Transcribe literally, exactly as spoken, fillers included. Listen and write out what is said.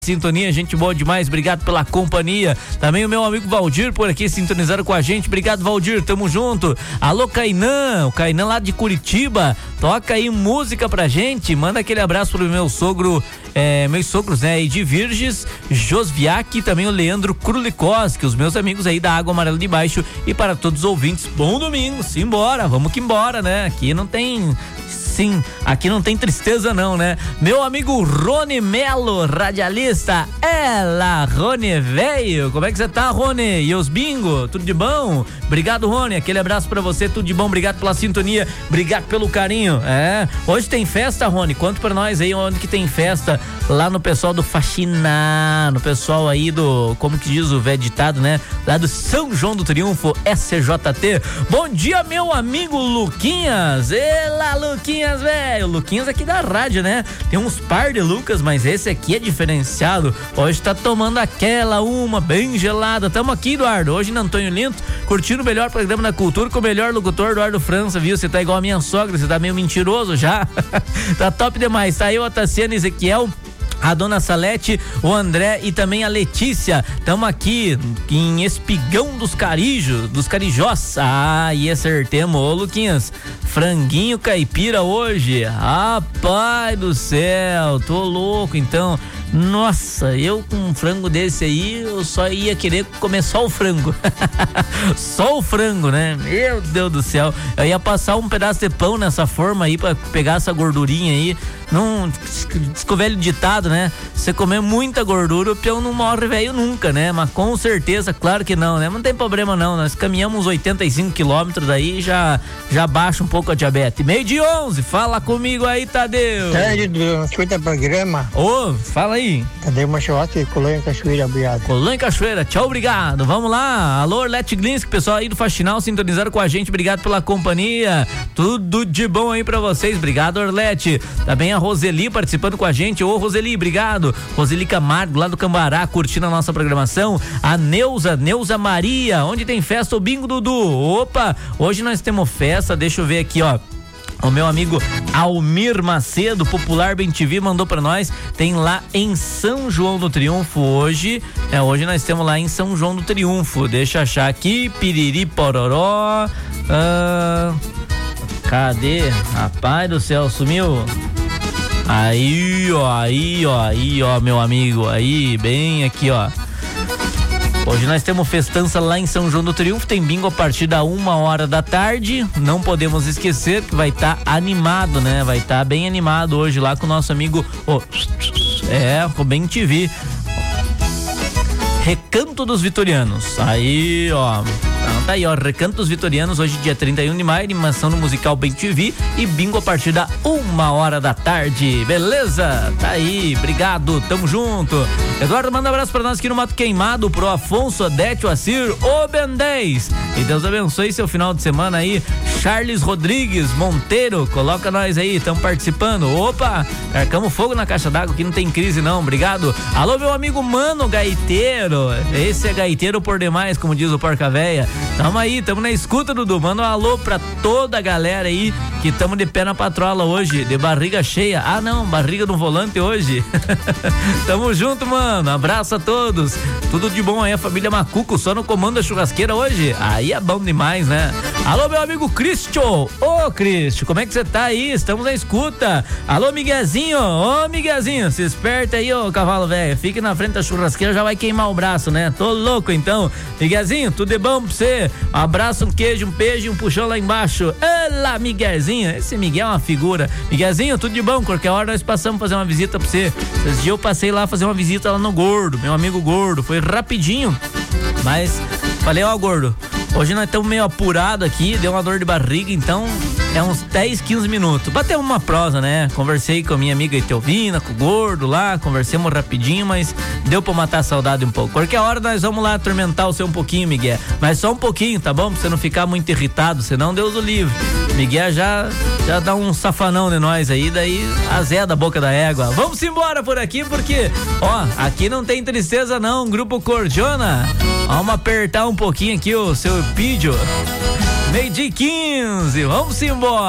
Sintonia, gente boa demais, obrigado pela companhia. Também o meu amigo Valdir por aqui sintonizando com a gente, obrigado Valdir, tamo junto. Alô Kainan, o Kainan lá de Curitiba, toca aí música pra gente, manda aquele abraço pro meu sogro, é, meus sogros, né, de Virges, Josviak e também o Leandro Krulikoski, os meus amigos aí da Água Amarela de Baixo e para todos os ouvintes, bom domingo, simbora, vamos que embora, né, aqui não tem... Sim, aqui não tem tristeza não, né? Meu amigo Rony Melo, radialista, ela, Rony veio, como é que você tá, Rony? E os bingo, tudo de bom? Obrigado, Rony, aquele abraço pra você, tudo de bom, obrigado pela sintonia, obrigado pelo carinho, é, hoje tem festa, Rony, conta pra nós aí onde que tem festa, lá no pessoal do Faxina, no pessoal aí do, como que diz o velho ditado, né? Lá do São João do Triunfo, S C J T, bom dia, meu amigo Luquinhas, ela, Luquinhas, velho, Luquinhas aqui da rádio, né? Tem uns par de Lucas, mas esse aqui é diferenciado. Hoje tá tomando aquela uma bem gelada. Tamo aqui, Eduardo, hoje na Antônio Linto, curtindo o melhor programa da cultura com o melhor locutor, Eduardo França, viu? Você tá igual a minha sogra, você tá meio mentiroso já. Tá top demais. Tá eu, a Tassiana, Ezequiel, a dona Salete, o André e também a Letícia. Tamo aqui em Espigão dos Carijos, dos Carijós. Ah, e acertemos, ô Luquinhas. Franguinho caipira hoje. Rapaz do céu, tô louco então. Nossa, eu com um frango desse aí, eu só ia querer comer só o frango. Só o frango, né? Meu Deus do céu. Eu ia passar um pedaço de pão nessa forma aí pra pegar essa gordurinha aí. Não, diz que o velho ditado, né? Você comer muita gordura, o peão não morre velho nunca, né? Mas com certeza, claro que não, né? Não tem problema não, nós caminhamos uns oitenta e cinco quilômetros daí, já, já baixa um pouco a diabetes. Meio de onze, fala comigo aí, Tadeu. Tadeu, escuta o programa. Ô, fala aí. Tadeu Machote, Colônia Cachoeira, obrigado. Colônia Cachoeira, tchau, obrigado. Vamos lá, alô, Orlete Glinsk, pessoal aí do Faxinal sintonizaram com a gente, obrigado pela companhia. Tudo de bom aí pra vocês, obrigado, Orlete. Também a Roseli participando com a gente. Ô, Roseli, obrigado. Roseli Camargo, lá do Cambará, curtindo a nossa programação. A Neuza, Neuza Maria, onde tem festa o Bingo Dudu? Opa, hoje nós temos festa, deixa eu ver aqui, ó. O meu amigo Almir Macedo, Popular Bem T V, mandou pra nós, tem lá em São João do Triunfo hoje, é, hoje nós temos lá em São João do Triunfo, deixa eu achar aqui, Piriri Pororó, ah, cadê? Rapaz do céu, sumiu? Aí, ó, aí, ó, aí, ó, meu amigo, aí, bem aqui, ó. Hoje nós temos festança lá em São João do Triunfo, tem bingo a partir da uma hora da tarde, não podemos esquecer que vai estar tá animado, né? Vai estar tá bem animado hoje lá com o nosso amigo, oh, é, com o Bem T V. Recanto dos Vitorianos, aí, ó. Então tá aí, ó, Recanto dos Vitorianos, hoje dia trinta e um de maio, animação no musical Bem T V e bingo a partir da uma hora da tarde, beleza? Tá aí, obrigado, tamo junto. Eduardo, manda um abraço pra nós aqui no Mato Queimado, pro Afonso, Odete, o Acir, o Ben dez. E Deus abençoe seu final de semana aí. Charles Rodrigues Monteiro, coloca nós aí, tamo participando. Opa, carcamos fogo na caixa d'água, que não tem crise não, obrigado. Alô, meu amigo Mano Gaiteiro, esse é gaiteiro por demais, como diz o Porca Véia. Tamo aí, tamo na escuta, Dudu. Manda um alô pra toda a galera aí que tamo de pé na patrola hoje, de barriga cheia. Ah, não, barriga no volante hoje. Tamo junto, mano. Abraço a todos. Tudo de bom aí, a família Macuco, só no comando da churrasqueira hoje. Aí é bom demais, né? Alô, meu amigo Cristian. Ô, Cristian, como é que você tá aí? Estamos na escuta. Alô, Miguezinho. Ô, Miguezinho, se esperta aí, ô cavalo velho. Fique na frente da churrasqueira, já vai queimar o braço, né? Tô louco, então. Miguezinho, tudo de bom pra você? Um abraço, um queijo, um beijo e um puxão lá embaixo. Olá, Miguelzinho. Esse Miguel é uma figura. Miguelzinho, tudo de bom? Qualquer hora nós passamos fazer uma visita pra você. Esses dias eu passei lá fazer uma visita lá no Gordo, meu amigo Gordo. Foi rapidinho, mas falei, ó, Gordo, hoje nós estamos meio apurado aqui, deu uma dor de barriga, então é uns dez, quinze minutos. Batemos uma prosa, né? Conversei com a minha amiga Etelvina, com o Gordo lá, conversemos rapidinho, mas deu pra matar a saudade um pouco. Qualquer hora nós vamos lá atormentar você um pouquinho, Miguel. Mas só um pouquinho, tá bom? Pra você não ficar muito irritado, senão Deus o livre. Miguel já, já dá um safanão de nós aí, daí azeda a boca da égua. Vamos embora por aqui, porque, ó, aqui não tem tristeza não, Grupo Cordiona. Vamos apertar um pouquinho aqui o seu pídio. Meio de quinze, vamos embora.